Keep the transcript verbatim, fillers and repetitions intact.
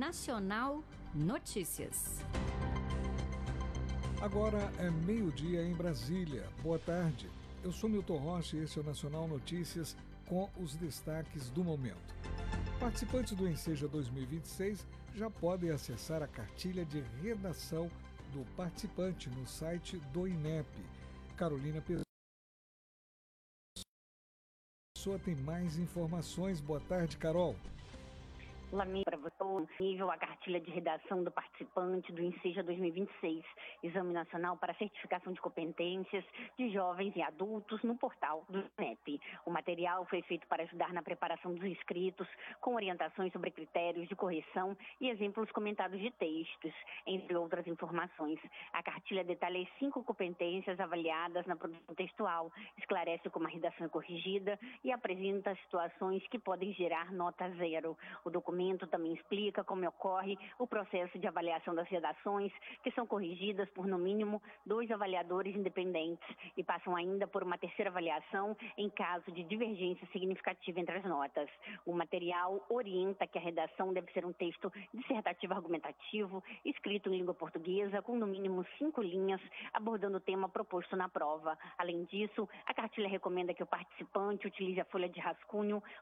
Nacional Notícias. Agora é meio-dia em Brasília. Boa tarde. Eu sou Milton Rocha e esse é o Nacional Notícias com os destaques do momento. Participantes do Enseja dois mil e vinte e seis já podem acessar a cartilha de redação do participante no site do INEP. Carolina Pessoa tem mais informações. Boa tarde, Carol. Olá, para você, nível a cartilha de redação do participante do Enseja dois mil e vinte e seis, Exame Nacional para Certificação de Competências de Jovens e Adultos no portal do INEP. O material foi feito para ajudar na preparação dos inscritos, com orientações sobre critérios de correção e exemplos comentados de textos, entre outras informações. A cartilha detalha as cinco competências avaliadas na produção textual, esclarece como a redação é corrigida e apresenta situações que podem gerar nota zero. O documento também explica como ocorre o processo de avaliação das redações, que são corrigidas por no mínimo dois avaliadores independentes e passam ainda por uma terceira avaliação em caso de divergência significativa entre as notas. O material orienta que a redação deve ser um texto dissertativo argumentativo, escrito em língua portuguesa, com no mínimo cinco linhas, abordando o tema proposto na prova. Além disso, a cartilha recomenda que o participante utilize a folha de rascunho